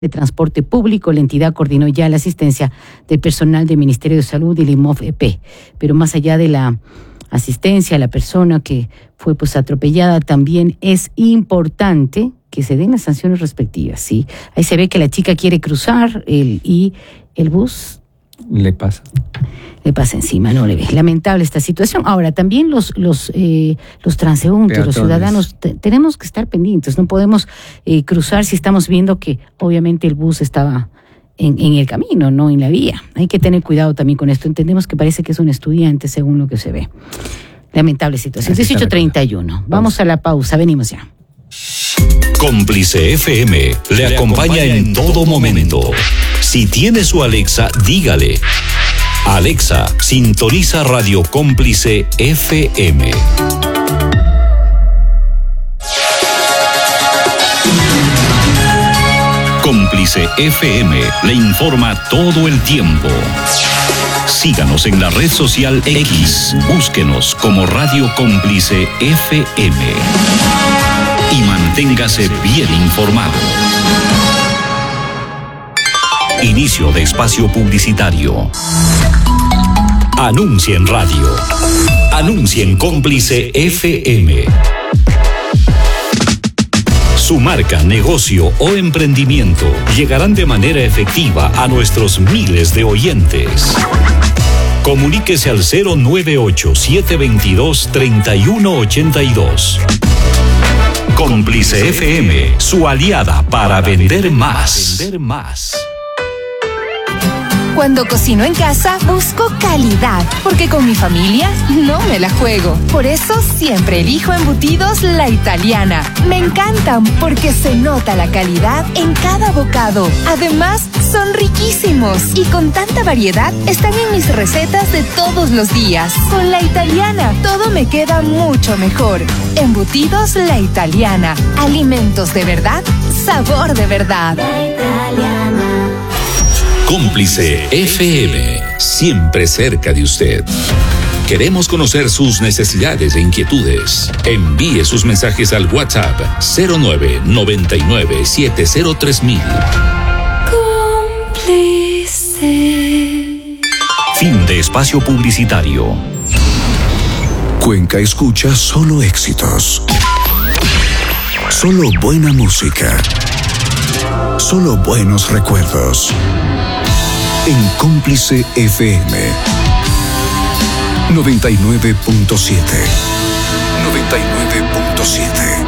de Transporte Público. La entidad coordinó ya la asistencia del personal del Ministerio de Salud y el IMOF-EP. Pero más allá de la asistencia a la persona que fue atropellada, también es importante que se den las sanciones respectivas, ¿sí? Ahí se ve que la chica quiere cruzar y el bus le pasa encima, no le ve. Lamentable esta situación. Ahora, también los transeúntes, peatones, los ciudadanos, tenemos que estar pendientes. No podemos cruzar si estamos viendo que obviamente el bus estaba en el camino, no en la vía. Hay que tener cuidado también con esto. Entendemos que parece que es un estudiante según lo que se ve. Lamentable situación. 18:31. Vamos a la pausa. Venimos ya. Cómplice FM le acompaña en todo momento. Si tiene su Alexa, dígale: Alexa, sintoniza Radio Cómplice FM. Cómplice FM le informa todo el tiempo. Síganos en la red social X. Búsquenos como Radio Cómplice FM. Y manténgase bien informado. Inicio de espacio publicitario. Anuncie en radio. Anuncie en Cómplice FM. Su marca, negocio o emprendimiento llegarán de manera efectiva a nuestros miles de oyentes. Comuníquese al 098-722-3182. Cómplice FM, su aliada para vender más. Cuando cocino en casa, busco calidad, porque con mi familia no me la juego. Por eso siempre elijo embutidos La Italiana. Me encantan porque se nota la calidad en cada bocado. Además, son riquísimos y con tanta variedad están en mis recetas de todos los días. Con La Italiana, todo me queda mucho mejor. Embutidos La Italiana. Alimentos de verdad, sabor de verdad. La Italiana. Cómplice FM, siempre cerca de usted. Queremos conocer sus necesidades e inquietudes. Envíe sus mensajes al WhatsApp 0999-703000. Cómplice. Fin de espacio publicitario. Cuenca escucha solo éxitos. Solo buena música. Solo buenos recuerdos. En Cómplice FM 99.7. 99.7.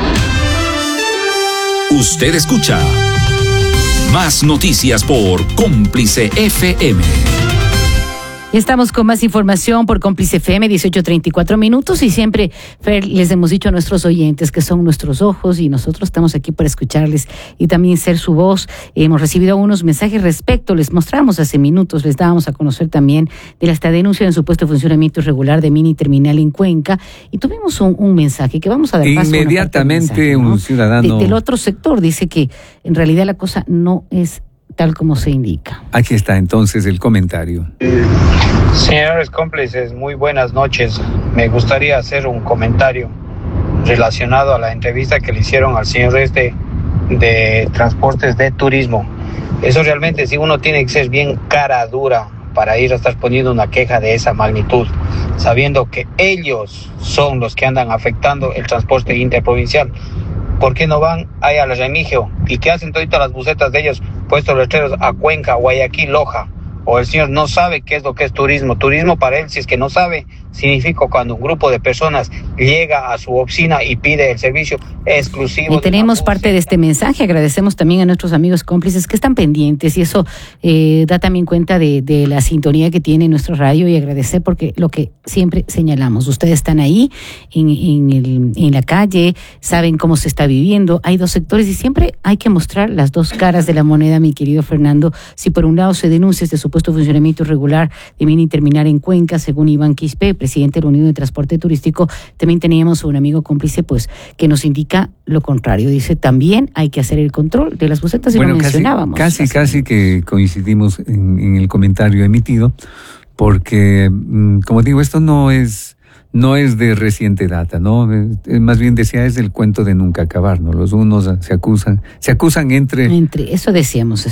Usted escucha más noticias por Cómplice FM. Estamos con más información por Cómplice FM, 18:34 y siempre, Fer, les hemos dicho a nuestros oyentes que son nuestros ojos y nosotros estamos aquí para escucharles y también ser su voz. Hemos recibido unos mensajes respecto, les mostramos hace minutos, les dábamos a conocer también de esta denuncia de supuesto funcionamiento irregular de mini terminal en Cuenca y tuvimos un mensaje que vamos a dar paso. Inmediatamente mensaje, ¿no? Un ciudadano del otro sector dice que en realidad la cosa no es tal como se indica. Aquí está entonces el comentario. Señores cómplices, muy buenas noches. Me gustaría hacer un comentario relacionado a la entrevista que le hicieron al señor de transportes de turismo. Eso realmente, si uno tiene que ser bien cara dura para ir a estar poniendo una queja de esa magnitud, sabiendo que ellos son los que andan afectando el transporte interprovincial. ¿Por qué no van ahí a la Remigio? ¿Y qué hacen todas las busetas de ellos puestos letreros a Cuenca, Guayaquil, Loja? O el señor no sabe qué es lo que es turismo. Turismo para él, si es que no sabe, significa cuando un grupo de personas llega a su oficina y pide el servicio exclusivo. Y tenemos parte de este mensaje. Agradecemos también a nuestros amigos cómplices que están pendientes y eso da también cuenta de la sintonía que tiene nuestro radio y agradecer porque lo que siempre señalamos, ustedes están ahí en la calle, saben cómo se está viviendo, hay dos sectores y siempre hay que mostrar las dos caras de la moneda, mi querido Fernando. Si por un lado se denuncia este supuesto funcionamiento irregular de mini terminal en Cuenca, según Iván Quispe, presidente de la Unión de Transporte Turístico, también teníamos un amigo cómplice pues que nos indica lo contrario. Dice, también hay que hacer el control de las busetas y lo mencionábamos. Casi que coincidimos en el comentario emitido, porque, como digo, esto no es no es de reciente data, ¿no? Más bien decía, es el cuento de nunca acabar, ¿no? Los unos se acusan entre Eso decíamos.